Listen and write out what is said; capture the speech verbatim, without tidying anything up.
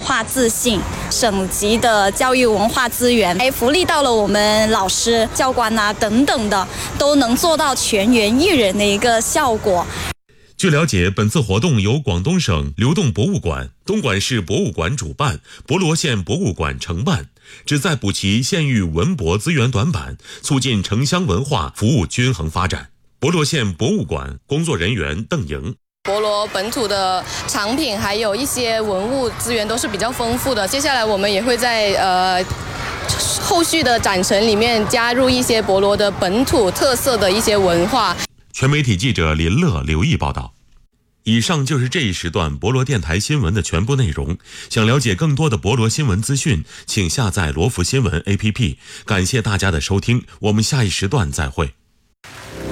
化自信，省级的教育文化资源，哎，福利到了我们老师、教官啊等等的，都能做到全员育人的一个效果。 据了解，本次活动由广东省流动博物馆、东莞市博物馆主办，博罗县博物馆承办，旨在补齐县域文博资源短板，促进城乡文化服务均衡发展。博罗县博物馆工作人员邓莹， 博罗本土的产品还有一些文物资源都是比较丰富的，接下来我们也会在呃后续的展陈里面加入一些博罗的本土特色的一些文化。 全媒体记者林乐、刘毅报道。以上就是这一时段博罗电台新闻的全部内容。想了解更多的博罗新闻资讯，请下载罗福新闻 A P P。感谢大家的收听，我们下一时段再会。